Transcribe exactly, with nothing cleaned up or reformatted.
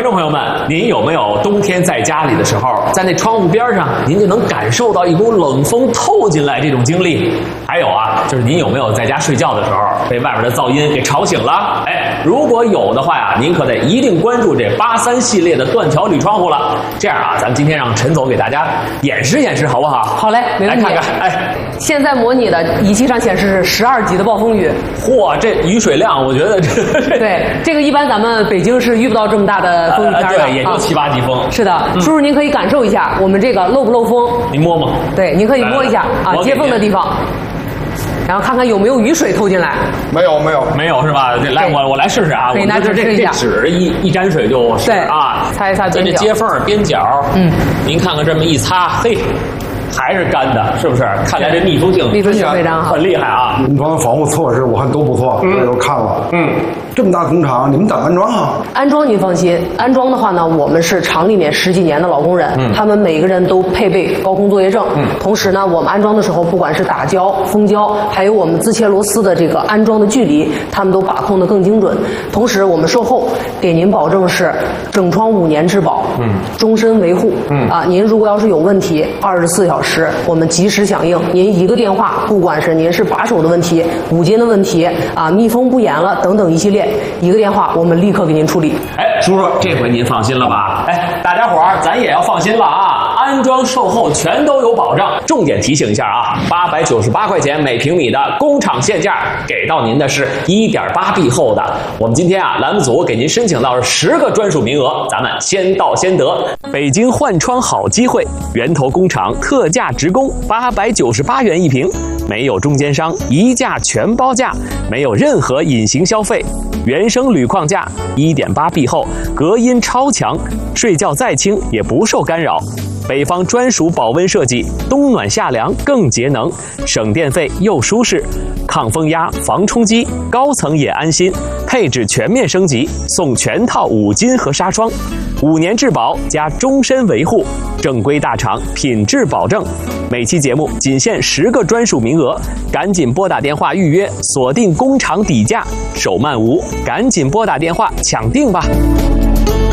众朋友们，您有没有冬天在家里的时候，在那窗户边上，您就能感受到一股冷风透进来这种经历？还有啊，就是您有没有在家睡觉的时候被外边的噪音给吵醒了？哎，如果有的话呀，您可得一定关注这八三系列的断桥铝窗户了。这样啊，咱们今天让陈总给大家演示演示，好不好？ 好嘞，没问题。 来看看，哎， 现在模拟的仪器上显示是十二级的暴风雨。 嚯，这雨水量，我觉得这对这个一般咱们北京是遇不到这么大的风雨天的， 呃、对，也就七八级风。 是的， 嗯、 叔叔您可以感受一下我们这个漏不漏风？ 您摸摸。 对，您可以摸一下啊，接缝的地方。然后看看有没有雨水透进来。 没有没有没有是吧？来，我我来试试啊！ 可以拿纸试一下。 这纸一一沾水就对啊， 擦一擦边角。 这接缝边角， 嗯， 您看看这么一擦，嘿，还是干的，是不是？看来这密封性密封性非常好， 很厉害啊！ 安装防护措施我看都不错，我也都看了。嗯，这么大工厂，你们怎么安装啊？ 安装您放心，安装的话呢，我们是厂里面十几年的老工人，嗯、他们每个人都配备高空作业证。嗯，同时呢，我们安装的时候，不管是打胶、封胶，还有我们自切螺丝的这个安装的距离，他们都把控得更精准。同时，我们售后给您保证是整窗五年质保，嗯，终身维护。嗯啊，您如果要是有问题，二十四小时我们及时响应。您一个电话，不管是您是把手的问题、五金的问题啊、密封不严了等等一系列，一个电话我们立刻给您处理。 哎，叔叔，这回您放心了吧？哎，大家伙儿咱也要放心了啊！安装售后全都有保障。重点提醒一下啊，八百九十八块钱每平米的工厂限价，给到您的是 一点八 B 厚的。我们今天啊，栏目组给您申请到十个专属名额，咱们先到先得。北京换窗好机会，源头工厂特价直供，八百九十八元一平，没有中间商，一价全包价，没有任何隐形消费。原生铝框架 一点八 B 厚，隔音超强，睡觉再轻也不受干扰。北方专属保温设计，冬暖夏凉更节能，省电费又舒适，抗风压、防冲击，高层也安心。配置全面升级，送全套五金和纱窗，五年质保加终身维护，正规大厂，品质保证。每期节目仅限十个专属名额，赶紧拨打电话预约，锁定工厂底价，手慢无，赶紧拨打电话抢定吧。